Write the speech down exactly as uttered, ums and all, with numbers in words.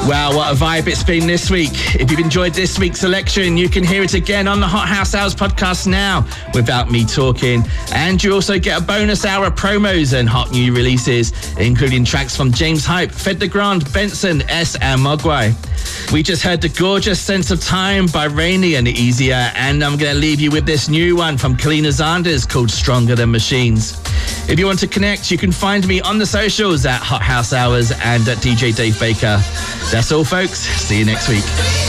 Wow, what a vibe it's been this week. If you've enjoyed this week's selection, you can hear it again on the Hot House Hours podcast now without me talking. And you also get a bonus hour of promos and hot new releases, including tracks from James Hype, Fed de Grand, Benson, S and Mogwai. We just heard the gorgeous Sense of Time by Rainy and Easier, and I'm going to leave you with this new one from Kalina Zanders called Stronger Than Machines. If you want to connect, you can find me on the socials at Hot House Hours and at D J Dave Baker. That's all, folks. See you next week.